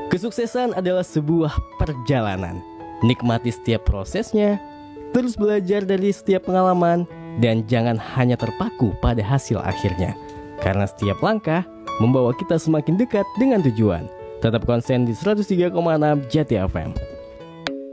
Kesuksesan adalah sebuah perjalanan. Nikmati setiap prosesnya, terus belajar dari setiap pengalaman, dan jangan hanya terpaku pada hasil akhirnya. Karena setiap langkah membawa kita semakin dekat dengan tujuan. Tetap konsen di 103,6 Jati FM.